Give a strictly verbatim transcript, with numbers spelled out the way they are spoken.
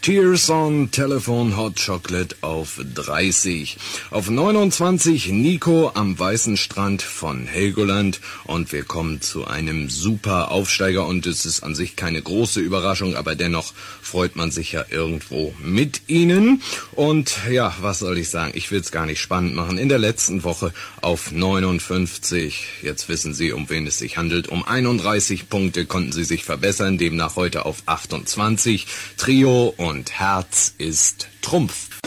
Tears on Telephone Hot Chocolate auf dreißig. Auf neunundzwanzig Nico am Weißen Strand von Helgoland. Und wir kommen zu einem super Aufsteiger. Und es ist an sich keine große Überraschung, aber dennoch freut man sich ja irgendwo mit ihnen. Und ja, was soll ich sagen? Ich will es gar nicht spannend machen. In der letzten Woche auf neunundfünfzig. Jetzt wissen Sie, um wen es sich handelt. Um einunddreißig Punkte konnten Sie sich verbessern. Demnach heute auf achtundzwanzig. Trio und Herz ist Trumpf.